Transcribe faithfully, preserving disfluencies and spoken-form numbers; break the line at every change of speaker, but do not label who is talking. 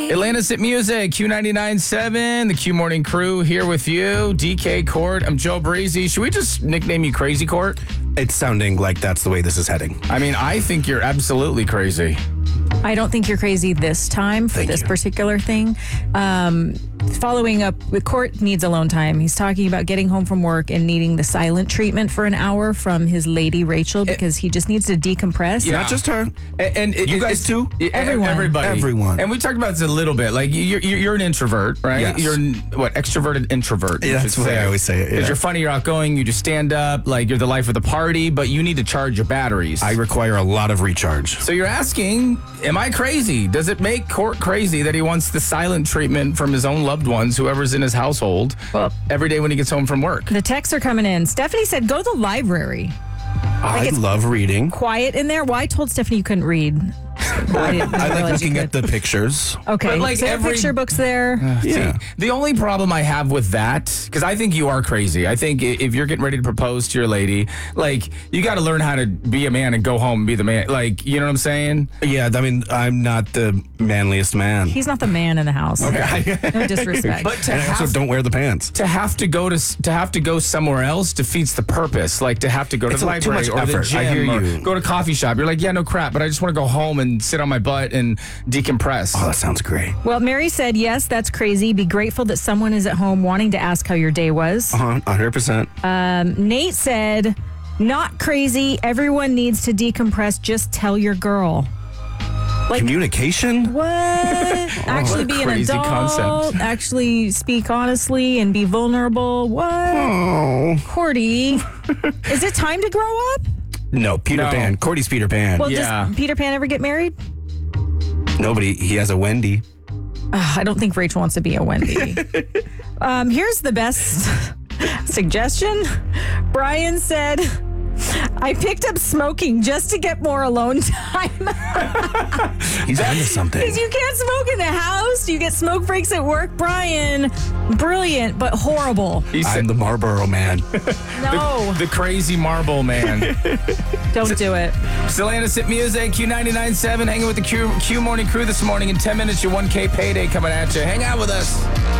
Atlantis at Music, Q ninety-nine point seven, the Q Morning Crew here with you. D K Court, I'm Joe Breezy. Should we just nickname you Crazy Court?
It's sounding like that's the way this is heading.
I mean, I think you're absolutely crazy.
I don't think you're crazy this time for
Thank
this
you.
particular thing. Um, following up with Court needs alone time. He's talking about getting home from work and needing the silent treatment for an hour from his lady Rachel because he just needs to decompress.
Yeah.
Not just her.
And, and it-
You
it-
guys
it's-
too?
e-
Everyone.
Everybody.
Everyone.
And we talked about this a little bit. Like, you're, you're you're an introvert, right?
Yes.
You're, an, what, extroverted introvert? you
Yeah, that's
should
the way
say.
I always say it,
Because
yeah.
you're funny, you're outgoing, you just stand up, like, you're the life of the party, but you need to charge your batteries.
I require a lot of recharge.
So you're asking, am I crazy? Does it make Court crazy that he wants the silent treatment from his own loved ones, whoever's in his household,
Well-
every day when he gets home from work?
The texts are coming in. Stephanie said, go to the library.
I
it's-
love reading.
Quiet in there. Well, I told Stephanie you couldn't read. I, didn't
I like
realize you
looking at
could.
the pictures.
Okay,
But, like,
so there are
every-
picture books there.
Yeah.
See, the only problem I have with that, because I think you are crazy. I think i- if you're getting ready to propose to your lady, like, you got to learn how to be a man and go home and be the man. Like, you know what I'm saying?
Yeah, I mean, I'm not the manliest man.
He's not the man in the house. No disrespect.
But to
And I also
have,
don't wear the pants.
to have to go to s- to have to go somewhere else defeats the purpose. Like, to have to go to
It's
the
a- too
library
much
or the
effort.
gym
I hear
or
you.
go to a coffee shop. You're like, yeah, no crap, but I just want to go home and sit on my butt and decompress.
Oh, that sounds great.
Well, Mary said, yes, that's crazy. Be grateful that someone is at home wanting to ask how your day was.
Uh-huh, one hundred percent.
Nate said, not crazy. Everyone needs to decompress. Just tell your girl. Like,
Communication?
what? Actually
What a
be an
crazy
adult.
concept.
Actually speak honestly and be vulnerable. What?
Oh.
Cordy, is it time to grow up?
No, Peter
No.
Pan. Cordy's Peter Pan.
Well,
Yeah.
does Peter Pan ever get married?
Nobody, he has a Wendy.
Ugh, I don't think Rachel wants to be a Wendy. um, here's the best suggestion. Brian said, I picked up smoking just to get more alone time.
He's onto something.
Because you can't smoke in the house. You get smoke breaks at work. Brian, brilliant, but horrible.
He said,
I'm the Marlboro man.
No,
the crazy marble man.
don't do it.
Stellantis at Music, Q ninety-nine point seven, hanging with the Q, Q Morning Crew this morning. In ten minutes, your one K payday coming at you. Hang out with us.